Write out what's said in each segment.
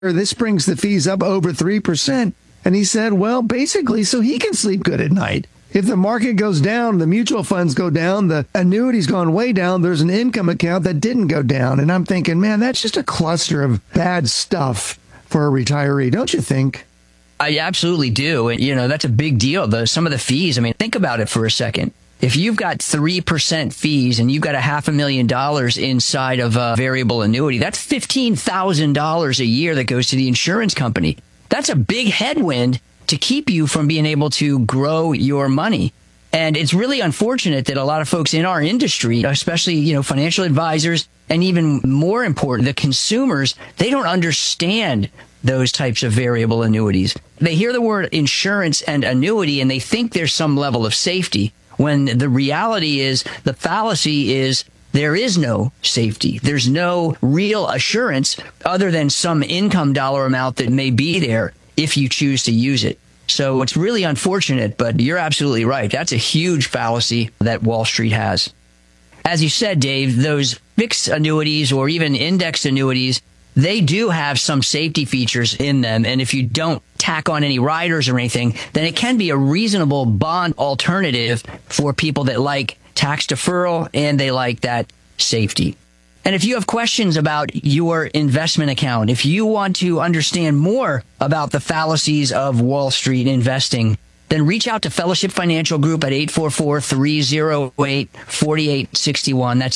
This brings the fees up over 3%. And he said, well, basically, so he can sleep good at night. If the market goes down, the mutual funds go down, the annuity's gone way down, there's an income account that didn't go down. And I'm thinking, man, that's just a cluster of bad stuff for a retiree, don't you think? I absolutely do. And, that's a big deal. Some of the fees, think about it for a second. If you've got 3% fees and you've got $500,000 inside of a variable annuity, that's $15,000 a year that goes to the insurance company. That's a big headwind to keep you from being able to grow your money. And it's really unfortunate that a lot of folks in our industry, especially, financial advisors, and even more important, the consumers, they don't understand those types of variable annuities. They hear the word insurance and annuity and they think there's some level of safety, when the reality is, the fallacy is, there is no safety. There's no real assurance other than some income dollar amount that may be there if you choose to use it. So it's really unfortunate, but you're absolutely right. That's a huge fallacy that Wall Street has. As you said, Dave, those fixed annuities or even indexed annuities, they do have some safety features in them. And if you don't tack on any riders or anything, then it can be a reasonable bond alternative for people that like tax deferral and they like that safety. And if you have questions about your investment account, if you want to understand more about the fallacies of Wall Street investing, then reach out to Fellowship Financial Group at 844-308-4861. That's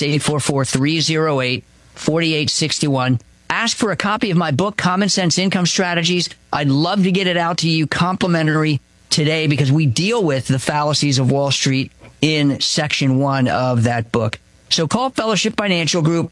844-308-4861. Ask for a copy of my book, Common Sense Income Strategies. I'd love to get it out to you complimentary today because we deal with the fallacies of Wall Street in section 1 of that book. So call Fellowship Financial Group,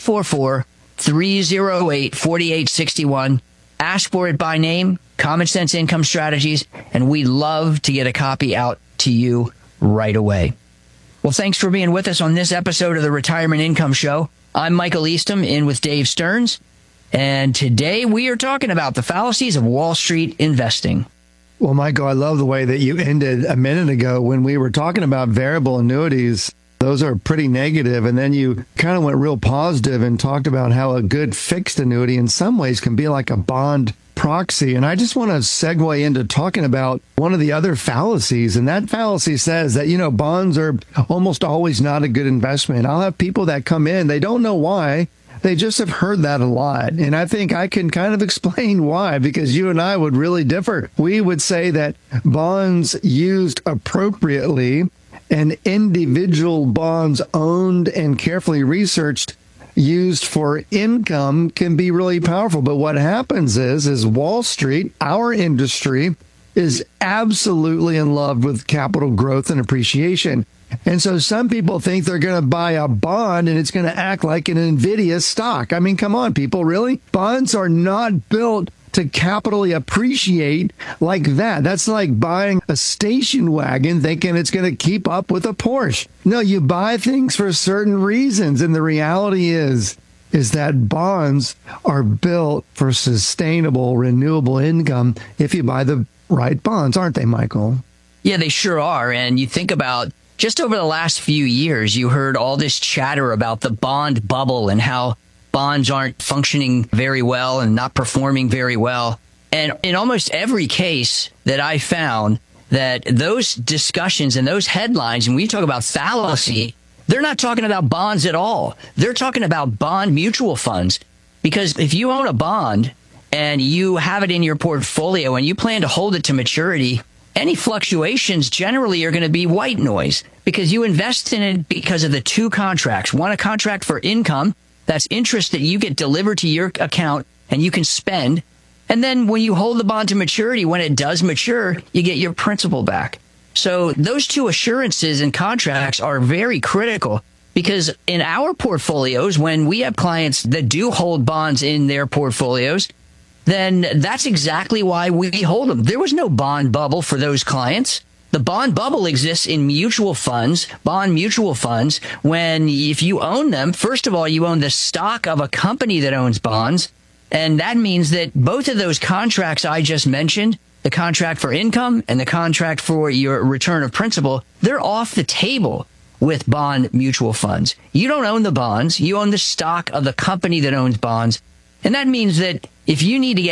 844-308-4861. Ask for it by name, Common Sense Income Strategies, and we'd love to get a copy out to you right away. Well, thanks for being with us on this episode of the Retirement Income Show. I'm Michael Eastham, in with Dave Stearns, and today we are talking about the fallacies of Wall Street investing. Well, Michael, I love the way that you ended a minute ago when we were talking about variable annuities. Those are pretty negative, and then you kind of went real positive and talked about how a good fixed annuity in some ways can be like a bond proxy. And I just want to segue into talking about one of the other fallacies, and that fallacy says that, bonds are almost always not a good investment. I'll have people that come in, they don't know why. They just have heard that a lot. And I think I can kind of explain why, because you and I would really differ. We would say that bonds used appropriately and individual bonds owned and carefully researched, used for income, can be really powerful. But what happens is Wall Street, our industry, is absolutely in love with capital growth and appreciation. And so some people think they're going to buy a bond and it's going to act like an NVIDIA stock. Come on, people, really? Bonds are not built to capitally appreciate like that. That's like buying a station wagon thinking it's going to keep up with a Porsche. No, you buy things for certain reasons. And the reality is that bonds are built for sustainable, renewable income if you buy the right bonds, aren't they, Michael? Yeah, they sure are. And you think about just over the last few years, you heard all this chatter about the bond bubble and how bonds aren't functioning very well and not performing very well. And in almost every case that I found, that those discussions and those headlines, and we talk about fallacy, they're not talking about bonds at all. They're talking about bond mutual funds. Because if you own a bond and you have it in your portfolio and you plan to hold it to maturity, any fluctuations generally are going to be white noise because you invest in it because of the two contracts. One, a contract for income. That's interest that you get delivered to your account and you can spend. And then when you hold the bond to maturity, when it does mature, you get your principal back. So those two assurances and contracts are very critical because in our portfolios, when we have clients that do hold bonds in their portfolios, then that's exactly why we hold them. There was no bond bubble for those clients. The bond bubble exists in mutual funds, bond mutual funds, when if you own them, first of all, you own the stock of a company that owns bonds. And that means that both of those contracts I just mentioned, the contract for income and the contract for your return of principal, they're off the table with bond mutual funds. You don't own the bonds. You own the stock of the company that owns bonds. And that means that if you need to get